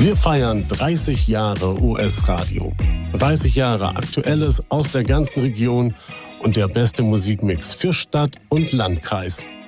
Wir feiern 30 Jahre US-Radio. 30 Jahre Aktuelles aus der ganzen Region und der beste Musikmix für Stadt und Landkreis.